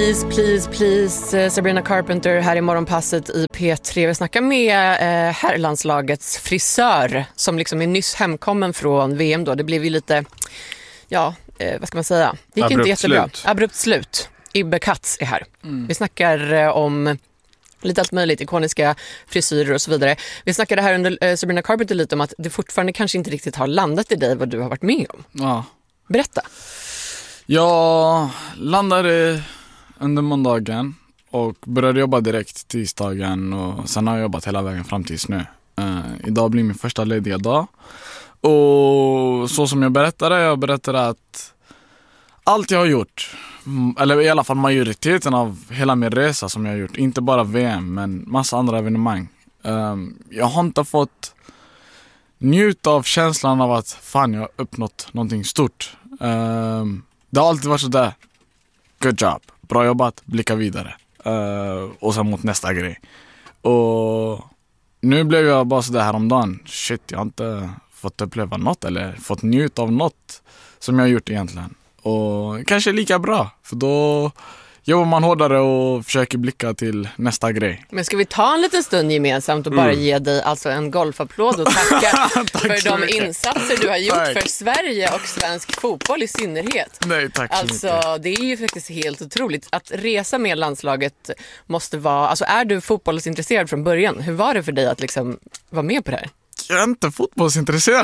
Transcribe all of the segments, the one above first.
Please, please, please. Sabrina Carpenter här i Morgonpasset i P3. Vi snackar med herrlandslagets frisör som liksom är nyss hemkommen från VM då. Det blev ju lite, vad ska man säga? Det gick inte jättebra. Abrupt slut. Ibbe Katz är här. Vi snackar om lite allt möjligt, ikoniska frisyrer och så vidare. Vi snackade här under Sabrina Carpenter lite om att det fortfarande kanske inte riktigt har landat i dig vad du har varit med om. Ja. Berätta. Jag landade under måndagen och började jobba direkt tisdagen och sen har jag jobbat hela vägen fram tills nu. Idag blir min första lediga dag. Och så som jag berättade att allt jag har gjort, eller i alla fall majoriteten av hela min resa som jag har gjort, inte bara VM men massa andra evenemang. Jag har inte fått njuta av känslan av att fan jag har uppnått någonting stort. Det har alltid varit sådär, good job, bra jobbat, blicka vidare. Och sen mot nästa grej. Och nu blev jag bara sådär häromdagen, shit, jag har inte fått uppleva något eller fått njuta av något som jag har gjort egentligen. Och kanske lika bra, för då jobbar man hårdare och försöker blicka till nästa grej. Men ska vi ta en liten stund gemensamt och bara ge dig alltså en golfapplåd och tacka för de insatser du har gjort för Sverige och svensk fotboll i synnerhet. Nej, tack så mycket. Alltså, det är ju faktiskt helt otroligt. Att resa med landslaget måste vara... Alltså, är du fotbollsintresserad från början? Hur var det för dig att liksom vara med på det här? Jag är inte fotbollsintresserad.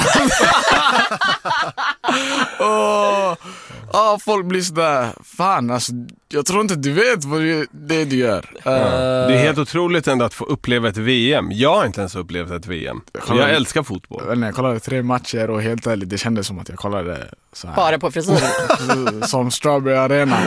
Folk blir sådär, fan alltså, jag tror inte du vet vad det du gör. Det är helt otroligt ändå att få uppleva ett VM. Jag har inte ens upplevt ett VM. Jag älskar fotboll. Jag kollade 3 matcher och helt ärligt, det kändes som att jag kollade så här. Bara på frisyren. Som Strawberry Arena.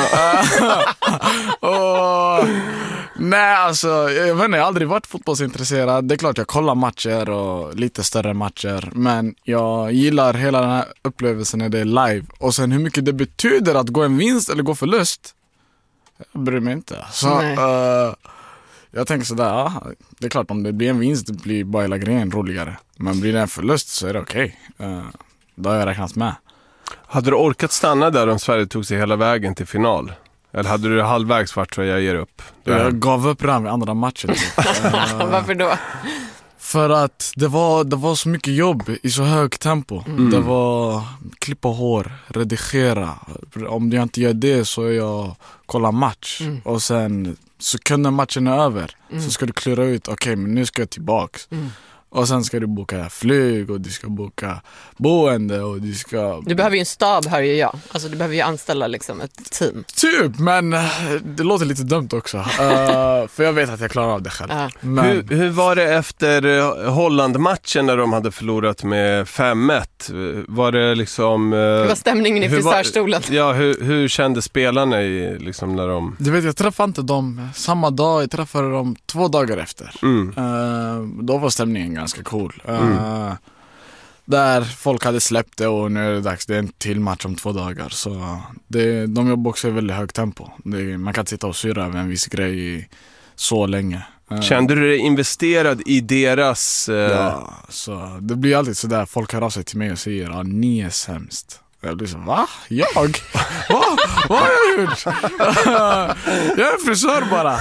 Nej, alltså, jag vet inte, jag har aldrig varit fotbollsintresserad. Det är klart jag kollar matcher och lite större matcher, men jag gillar hela den här upplevelsen när det är live. Och sen hur mycket det betyder att gå en vinst eller gå förlust, jag bryr mig inte. Så jag tänker sådär, det är klart om det blir en vinst, det blir bara hela grejen roligare. Men blir det en förlust så är det okej. Då har jag räknat med. Hade du orkat stanna där om Sverige tog sig hela vägen till final? Eller hade du halvvägs vart tror jag ger upp? Jag gav upp redan vid andra matchen. Varför då? För att det var så mycket jobb i så hög tempo. Det var klippa hår, redigera. Om jag inte gör det så är jag kolla match. Och sen sekunden matchen är över så ska du klura ut, okej, men nu ska jag tillbaks. Och sen ska du boka flyg och du ska boka boende och du ska... Du behöver ju en stab, hör ju jag. Alltså du behöver ju anställa liksom ett team. Typ, men det låter lite dumt också. För jag vet att jag klarar av det själv. Men... Hur var det efter Holland-matchen när de hade förlorat med 5-1? Var det liksom... Hur var stämningen i frisörstolen? Ja, hur kände spelarna liksom när de... Du vet, jag träffade inte dem samma dag. Jag träffade dem 2 dagar efter. Då var stämningen ganska cool. Där folk hade släppt det och nu är det dags. Det är en till match om 2 dagar. Så de jobbar också i väldigt hög tempo. Man kan inte sitta och syra över en viss grej så länge. Kände du dig investerad i deras... Ja, så det blir alltid så där. Folk hör av sig till mig och säger ni är sämst. Jag blir så, va? Jag? Vad har jag gjort? Jag är frisör bara.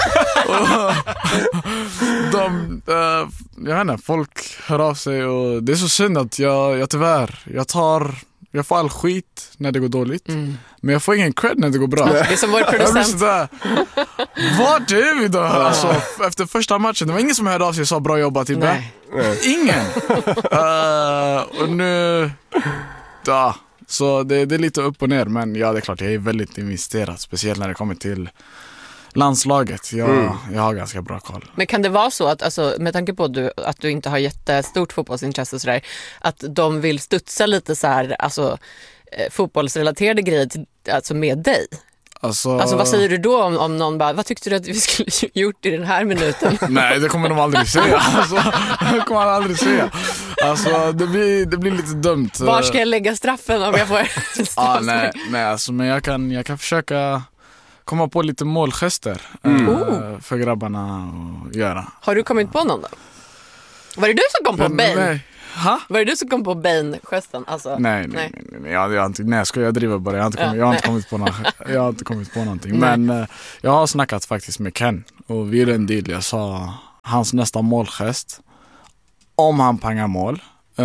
Jag vet inte, folk hör av sig och det är så synd att jag tyvärr, jag får all skit när det går dåligt, men jag får ingen cred när det går bra. Det är som vår producent. Vart är vi då? Alltså, efter första matchen, det var ingen som hörde av sig och sa bra jobbat i bä. Ingen. Och nu... Ja. Så det är lite upp och ner, men ja, det är klart jag är väldigt investerad, speciellt när det kommer till landslaget. Jag har ganska bra koll. Men kan det vara så att, alltså, med tanke på att du inte har jättestort fotbollsintresse och sådär, att de vill studsa lite så här, alltså, fotbollsrelaterade grejer alltså med dig? Alltså vad säger du då om någon bara, vad tyckte du att vi skulle gjort i den här minuten? Nej, det kommer de aldrig säga. Det kommer man aldrig säga. Alltså det blir lite dumt. Var ska jag lägga straffen om jag får nej, alltså, men jag kan försöka komma på lite målgester för grabbarna och göra. Har du kommit på någon då? Var det du som kom på Bane? Nej. Ha? Var det du som kom på Bane-gesten? Alltså, Nej. Jag driver bara. Jag har inte kommit på någonting. Men jag har snackat faktiskt med Ken. Och vi är en deal. Jag sa hans nästa målgest. Om han pangar mål.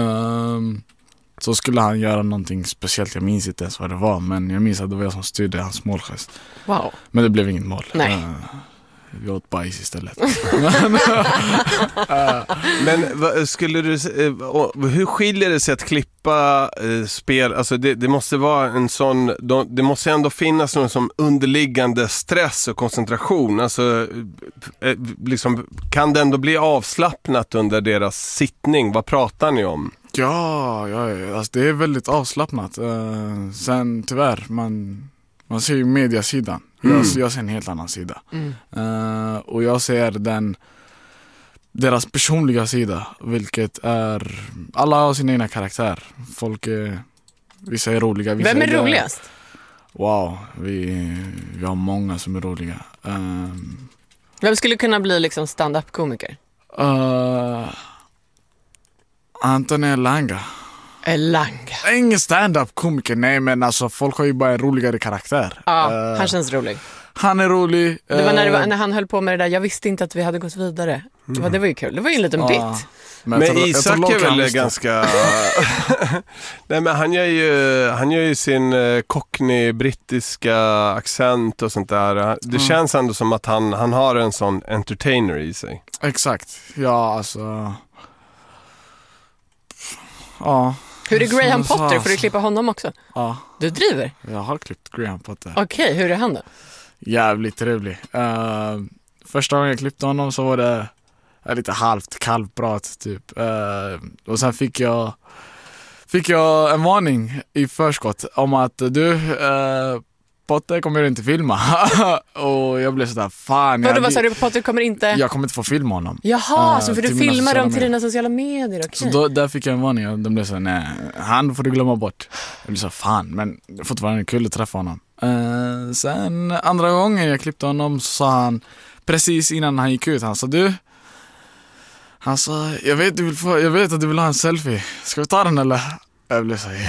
Så skulle han göra någonting speciellt. Jag minns inte ens vad det var. Men jag minns att det var jag som styrde hans målgest. Wow. Men det blev inget mål. Nej. Vi åt bajs istället. Men hur skiljer det sig att klippa spel? Alltså det måste vara en sån, det måste ändå finnas någon som underliggande stress och koncentration. Alltså liksom, kan det ändå bli avslappnat under deras sittning? Vad pratar ni om? Ja, alltså det är väldigt avslappnat. Sen tyvärr, man ser ju mediasidan. Jag ser en helt annan sida. Och jag ser deras personliga sida, vilket är, alla har sin egna karaktär. Vissa är roliga. Vem är roligast? Wow, vi har många som är roliga. Vem skulle kunna bli liksom stand-up-komiker? Antonio Elanga. Ingen stand-up-komiker, nej, men alltså folk har ju bara en roligare karaktär. Ja, han känns rolig. Han är rolig. Det var när han höll på med det där, jag visste inte att vi hade gått vidare. Det var ju kul, det var ju en liten bit. Men Isak är väl ganska... Nej, men han gör ju sin cockney-brittiska accent och sånt där. Det känns ändå som att han har en sån entertainer i sig. Exakt, ja alltså... Ja. Hur är Graham Potter? Får du klippa honom också? Ja. Du driver? Jag har klippt Graham Potter. Okej, hur är han då? Jävligt trevlig. Första gången jag klippte honom så var det lite halvt kalvprat typ. Och sen fick jag en varning i förskott om att du... Potter kommer inte filma. Och jag blev sådär, fan. Vad sa du? Potter kommer inte... Jag kommer inte få filma honom. Jaha, så för du filmar dem till dina sociala medier, okej. Så där fick jag en varning och de blev såhär, nej, han får du glömma bort. Jag blev så fan, men det är fortfarande kul att träffa honom. Sen andra gången jag klippte honom så sa han, precis innan han gick ut, han sa, jag vet att du vill ha en selfie. Ska vi ta den eller? Jag blev så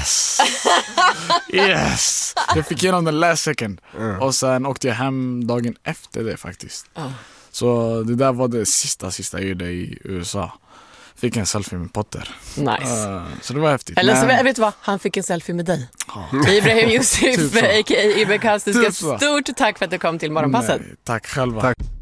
yes. Jag fick igenom den last second. Och sen åkte jag hem dagen efter det faktiskt. Så det där var det sista jag gjorde i USA. Fick en selfie med Potter. Nice. Så det var häftigt. Eller så vet du vad? Han fick en selfie med dig. Ibrahim Yusuf, a.k.a. Ibn Kastiska. Stort tack för att du kom till Morgonpasset. Tack själva. Tack.